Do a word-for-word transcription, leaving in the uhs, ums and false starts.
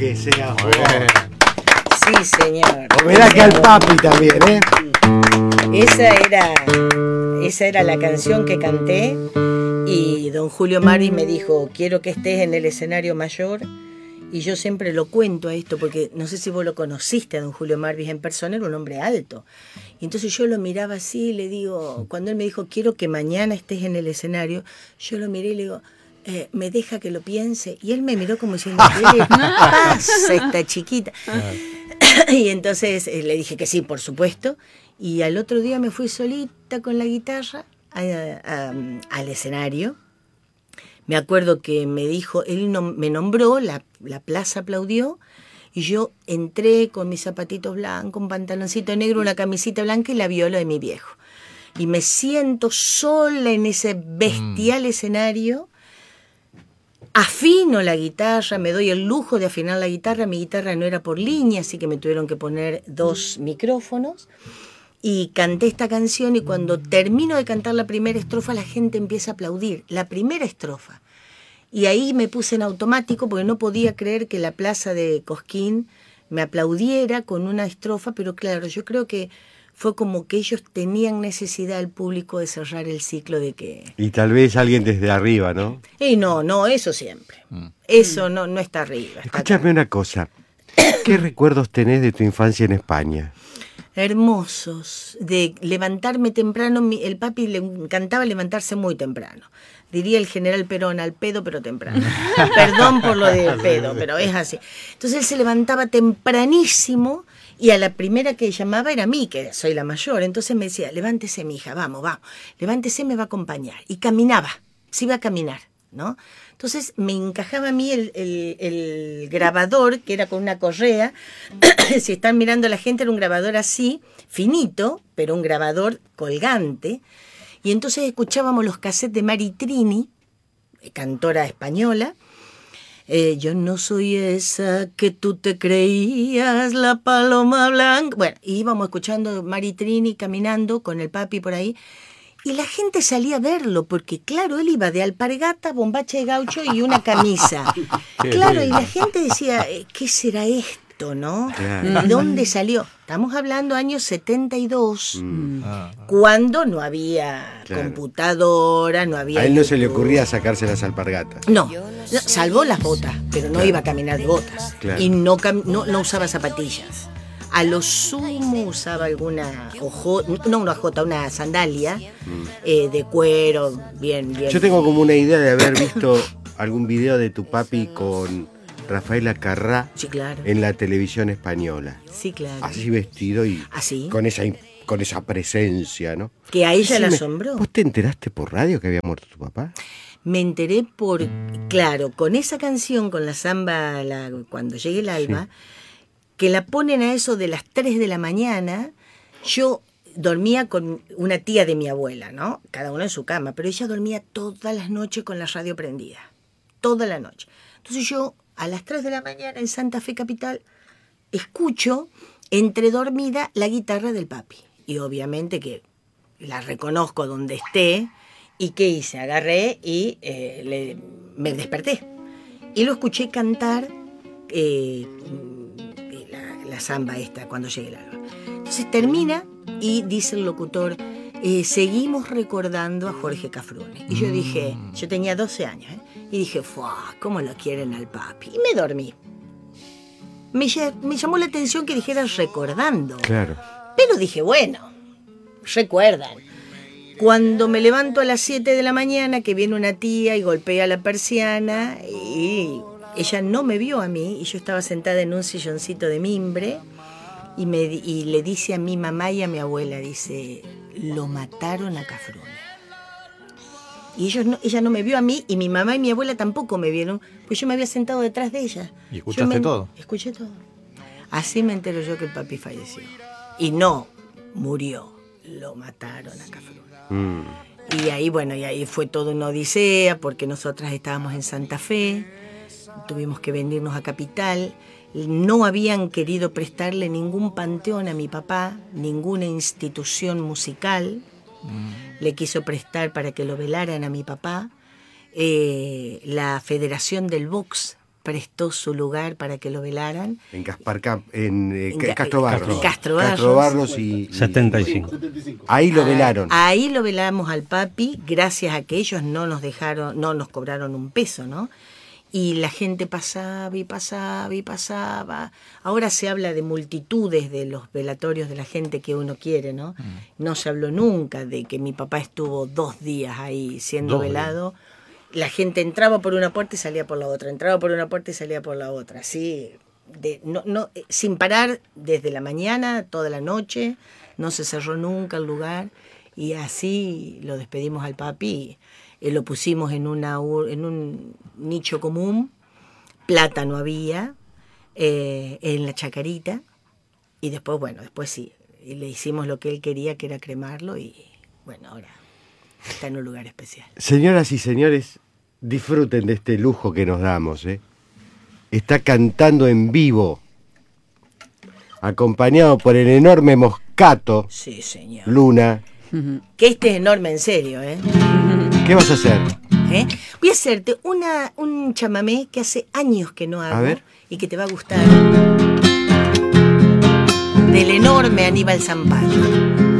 Aunque sea vos. Sí, señor. Homenaje al papi también, ¿eh? Esa era, esa era la canción que canté y don Julio Marvis me dijo, quiero que estés en el escenario mayor. Y yo siempre lo cuento a esto porque no sé si vos lo conociste a don Julio Marvis en persona, era un hombre alto. Y entonces yo lo miraba así y le digo, cuando él me dijo, quiero que mañana estés en el escenario, yo lo miré y le digo, eh, ¿me deja que lo piense? Y él me miró como diciendo, ¿qué le pasa esta chiquita? Y entonces eh, le dije que sí, por supuesto. Y al otro día me fui solita con la guitarra a, a, al escenario. Me acuerdo que me dijo, él no, me nombró, la, la plaza aplaudió, y yo entré con mis zapatitos blancos, un pantaloncito negro, una camisita blanca y la viola de mi viejo. Y me siento sola en ese bestial mm. escenario, afino la guitarra, me doy el lujo de afinar la guitarra, mi guitarra no era por línea, así que me tuvieron que poner dos micrófonos. Y canté esta canción y cuando termino de cantar la primera estrofa la gente empieza a aplaudir, la primera estrofa. Y ahí me puse en automático porque no podía creer que la plaza de Cosquín me aplaudiera con una estrofa, pero claro, yo creo que fue como que ellos tenían necesidad, el público, de cerrar el ciclo de que... Y tal vez alguien desde arriba, ¿no? Y no, no, eso siempre. Mm. Eso no, no está arriba. Está Escúchame acá. Una cosa, ¿qué recuerdos tenés de tu infancia en España? Hermosos, de levantarme temprano. El papi le encantaba levantarse muy temprano. Diría el general Perón, al pedo pero temprano. Perdón por lo de pedo, pero es así. Entonces él se levantaba tempranísimo y a la primera que llamaba era a mí, que soy la mayor. Entonces me decía, levántese mi hija, vamos, vamos, levántese, me va a acompañar. Y caminaba, se iba a caminar, ¿no? Entonces me encajaba a mí el, el, el grabador, que era con una correa. Si están mirando a la gente, era un grabador así, finito, pero un grabador colgante. Y entonces escuchábamos los cassettes de Mari Trini, cantora española. Eh, yo no soy esa que tú te creías, la paloma blanca. Bueno, y íbamos escuchando Mari Trini caminando con el papi por ahí. Y la gente salía a verlo, porque claro, él iba de alpargata, bombacha de gaucho y una camisa. Claro, y la gente decía, ¿qué será esto, no? Claro. ¿De dónde salió? Estamos hablando años setenta y dos, mm. cuando no había claro. computadora, no había... A él no se le ocurría sacarse las alpargatas. No, no salvó las botas, pero no claro. iba a caminar de botas. Claro. Y no, no, no usaba zapatillas. A lo sumo usaba alguna ojo, no una ojota, una sandalia mm. eh, de cuero, bien, bien. Yo tengo como una idea de haber visto algún video de tu papi con Rafaela Carrá sí, claro. en la televisión española. Sí, claro. Así vestido y ¿así? con esa con esa presencia, ¿no? Que a ella sí, la asombró. ¿Vos te enteraste por radio que había muerto tu papá? Me enteré por, claro, con esa canción, con la samba, la, cuando llegue el alba. Sí. Que la ponen a eso de las tres de la mañana. Yo dormía con una tía de mi abuela, ¿no? Cada uno en su cama, pero ella dormía todas las noches con la radio prendida, toda la noche. Entonces yo, a las tres de la mañana en Santa Fe Capital, escucho, entre dormida, la guitarra del papi. Y obviamente que la reconozco donde esté. ¿Y qué hice? Agarré y eh, le, me desperté. Y lo escuché cantar... Eh, la samba esta, cuando llegue el alba. Entonces termina y dice el locutor, eh, seguimos recordando a Jorge Cafrune. Y yo dije, yo tenía doce años, ¿eh? Y dije, ¡fuah! ¿Cómo lo quieren al papi? Y me dormí. Me, me llamó la atención que dijeras recordando. Claro. Pero dije, bueno, recuerdan. Cuando me levanto a las siete de la mañana, que viene una tía y golpea la persiana y... ella no me vio a mí y yo estaba sentada en un silloncito de mimbre y, me, y le dice a mi mamá y a mi abuela, dice, lo mataron a Cafrune. Y ellos no, ella no me vio a mí y mi mamá y mi abuela tampoco me vieron, pues yo me había sentado detrás de ella. ¿Y escuchaste me, todo? Escuché todo. Así me entero yo que el papi falleció. Y no murió, lo mataron a Cafrune. Mm. Y ahí, bueno, y ahí fue todo una odisea porque nosotras estábamos en Santa Fe. Tuvimos que venirnos a Capital. No habían querido prestarle ningún panteón a mi papá, ninguna institución musical. Mm. Le quiso prestar para que lo velaran a mi papá. Eh, la Federación del Box prestó su lugar para que lo velaran. En Gaspar Camp, en, eh, En Ca- Ga- Castro Barros. en Castro Barros. Castro Barros y, y- setenta y cinco. Ahí lo Ah, velaron. Ahí lo velamos al papi, gracias a que ellos no nos dejaron, no nos cobraron un peso, ¿no? Y la gente pasaba y pasaba y pasaba. Ahora se habla de multitudes de los velatorios de la gente que uno quiere, ¿no? Mm. No se habló nunca de que mi papá estuvo dos días ahí siendo Dos velado. La gente entraba por una puerta y salía por la otra, entraba por una puerta y salía por la otra, así, de, no, no, sin parar desde la mañana, toda la noche, no se cerró nunca el lugar, y así lo despedimos al papi. Eh, lo pusimos en, una, en un nicho común, plata no había, eh, en la chacarita, y después, bueno, después sí, y le hicimos lo que él quería, que era cremarlo, y bueno, ahora está en un lugar especial. Señoras y señores, disfruten de este lujo que nos damos, ¿eh? Está cantando en vivo, acompañado por el enorme Moscato, Sí, señor. Luna. Que este es enorme, en serio, ¿eh? ¿Qué vas a hacer? ¿Eh? Voy a hacerte una, un chamamé que hace años que no hago. A ver. Y que te va a gustar. Del enorme Aníbal Zampayo.